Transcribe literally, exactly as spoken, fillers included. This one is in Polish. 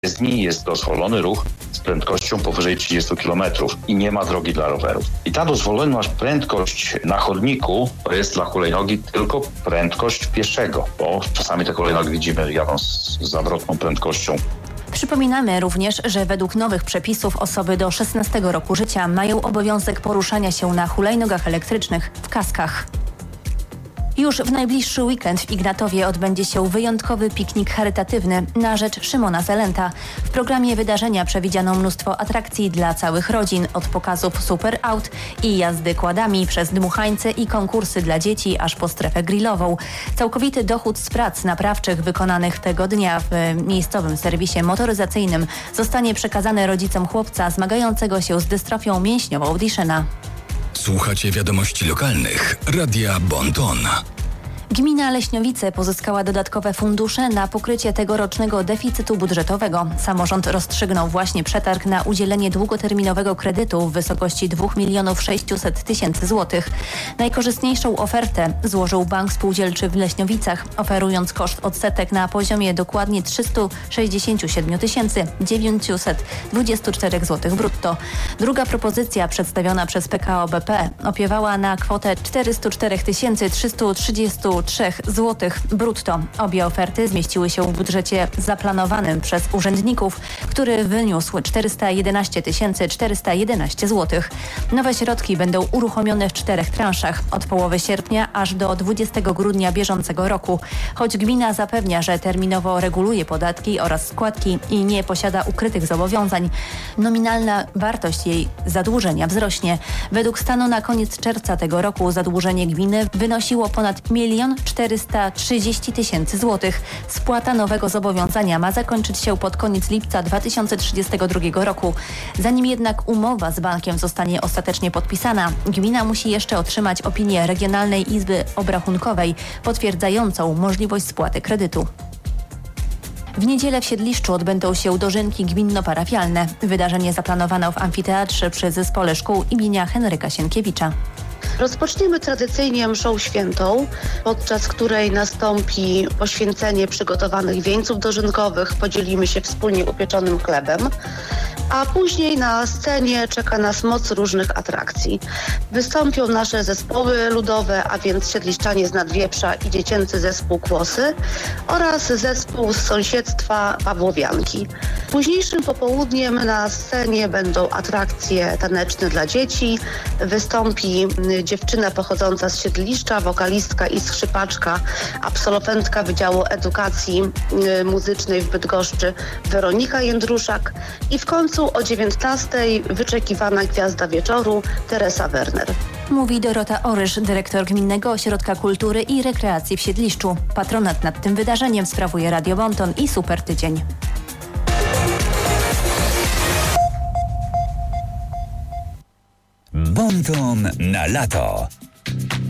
jezdni jest dozwolony ruch z prędkością powyżej trzydziestu kilometrów i nie ma drogi dla rowerów. I ta dozwolona prędkość na chodniku to jest dla hulajnogi tylko prędkość pieszego, bo czasami te hulajnogi widzimy jadą z zawrotną prędkością. Przypominamy również, że według nowych przepisów osoby do szesnastego roku życia mają obowiązek poruszania się na hulajnogach elektrycznych w kaskach. Już w najbliższy weekend w Ignatowie odbędzie się wyjątkowy piknik charytatywny na rzecz Szymona Zelenta. W programie wydarzenia przewidziano mnóstwo atrakcji dla całych rodzin, od pokazów super aut i jazdy kładami przez dmuchańce i konkursy dla dzieci aż po strefę grillową. Całkowity dochód z prac naprawczych wykonanych tego dnia w miejscowym serwisie motoryzacyjnym zostanie przekazany rodzicom chłopca zmagającego się z dystrofią mięśniową Duchenne'a. Słuchacie wiadomości lokalnych Radia Bon Ton. Gmina Leśniowice pozyskała dodatkowe fundusze na pokrycie tegorocznego deficytu budżetowego. Samorząd rozstrzygnął właśnie przetarg na udzielenie długoterminowego kredytu w wysokości dwa miliony sześćset tysięcy złotych. Najkorzystniejszą ofertę złożył Bank Spółdzielczy w Leśniowicach, oferując koszt odsetek na poziomie dokładnie trzysta sześćdziesiąt siedem tysięcy dziewięćset dwadzieścia cztery złotych brutto. Druga propozycja przedstawiona przez P K O B P opiewała na kwotę czterysta cztery tysiące trzysta trzydzieści trzy złotych brutto. Obie oferty zmieściły się w budżecie zaplanowanym przez urzędników, który wyniósł czterysta jedenaście tysięcy czterysta jedenaście złotych. Nowe środki będą uruchomione w czterech transzach od połowy sierpnia aż do dwudziestego grudnia bieżącego roku. Choć gmina zapewnia, że terminowo reguluje podatki oraz składki i nie posiada ukrytych zobowiązań, nominalna wartość jej zadłużenia wzrośnie. Według stanu na koniec czerwca tego roku zadłużenie gminy wynosiło ponad milion czterysta trzydzieści tysięcy złotych. Spłata nowego zobowiązania ma zakończyć się pod koniec lipca dwa tysiące trzydziestego drugiego roku. Zanim jednak umowa z bankiem zostanie ostatecznie podpisana, gmina musi jeszcze otrzymać opinię Regionalnej Izby Obrachunkowej potwierdzającą możliwość spłaty kredytu. W niedzielę w Siedliszczu odbędą się dożynki gminno-parafialne. Wydarzenie zaplanowano w amfiteatrze przy Zespole Szkół imienia Henryka Sienkiewicza. Rozpoczniemy tradycyjnie mszą świętą, podczas której nastąpi poświęcenie przygotowanych wieńców dożynkowych, podzielimy się wspólnie upieczonym chlebem, a później na scenie czeka nas moc różnych atrakcji. Wystąpią nasze zespoły ludowe, a więc Siedliszczanie z Nadwieprza i dziecięcy zespół Kłosy oraz zespół z sąsiedztwa Pawłowianki. Późniejszym popołudniem na scenie będą atrakcje taneczne dla dzieci. Wystąpi dziewczyna pochodząca z Siedliszcza, wokalistka i skrzypaczka, absolwentka Wydziału Edukacji Muzycznej w Bydgoszczy Weronika Jędruszak i w końcu o dziewiętnastej wyczekiwana gwiazda wieczoru Teresa Werner. Mówi Dorota Orysz, dyrektor Gminnego Ośrodka Kultury i Rekreacji w Siedliszczu. Patronat nad tym wydarzeniem sprawuje Radio Bon Ton i Super Tydzień. Bon Ton na lato.